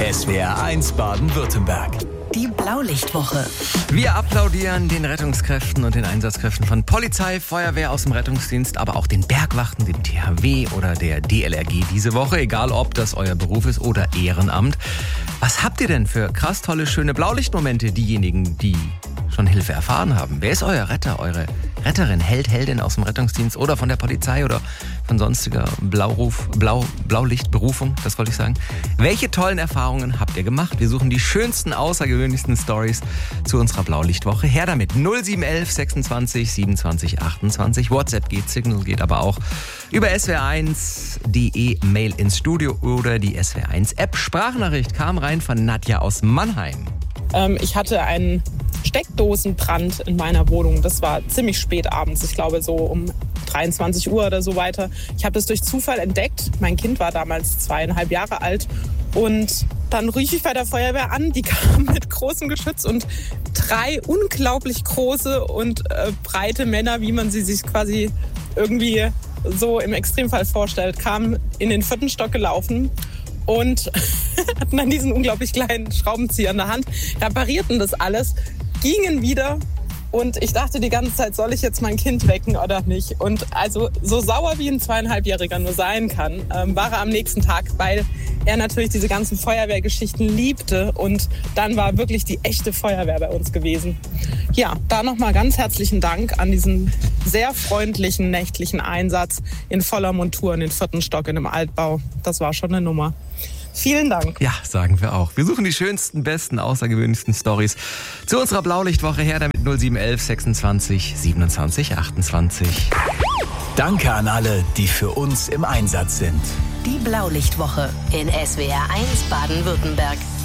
SWR 1 Baden-Württemberg. Die Blaulichtwoche. Wir applaudieren den Rettungskräften und den Einsatzkräften von Polizei, Feuerwehr aus dem Rettungsdienst, aber auch den Bergwachten, dem THW oder der DLRG diese Woche, egal ob das euer Beruf ist oder Ehrenamt. Was habt ihr denn für krass tolle, schöne Blaulichtmomente, diejenigen, die schon Hilfe erfahren haben? Wer ist euer Retter, eure Retterin, Held, Heldin aus dem Rettungsdienst oder von der Polizei oder von sonstiger Blaulichtberufung, das wollte ich sagen. Welche tollen Erfahrungen habt ihr gemacht? Wir suchen die schönsten, außergewöhnlichsten Stories zu unserer Blaulichtwoche. Her damit 0711 26 27 28. WhatsApp geht, Signal geht aber auch über swr1.de, Mail ins Studio oder die SWR1 App. Sprachnachricht kam rein von Nadja aus Mannheim. Ich hatte einen Steckdosenbrand in meiner Wohnung. Das war ziemlich spät abends, ich glaube so um 23 Uhr oder so weiter. Ich habe das durch Zufall entdeckt. Mein Kind war damals 2,5 Jahre alt. Und dann rief ich bei der Feuerwehr an. Die kamen mit großem Geschütz und 3 unglaublich große und breite Männer, wie man sie sich quasi irgendwie so im Extremfall vorstellt, kamen in den 4. Stock gelaufen und hatten dann diesen unglaublich kleinen Schraubenzieher in der Hand, reparierten das alles, gingen wieder und ich dachte die ganze Zeit, soll ich jetzt mein Kind wecken oder nicht? Und also so sauer wie ein 2,5-Jähriger nur sein kann, war er am nächsten Tag, weil er natürlich diese ganzen Feuerwehrgeschichten liebte und dann war wirklich die echte Feuerwehr bei uns gewesen. Ja, da nochmal ganz herzlichen Dank an diesen sehr freundlichen nächtlichen Einsatz in voller Montur in den 4. Stock in einem Altbau. Das war schon eine Nummer. Vielen Dank. Ja, sagen wir auch. Wir suchen die schönsten, besten, außergewöhnlichsten Stories zu unserer Blaulichtwoche. Her damit 0711 26 27 28. Danke an alle, die für uns im Einsatz sind. Die Blaulichtwoche in SWR 1 Baden-Württemberg.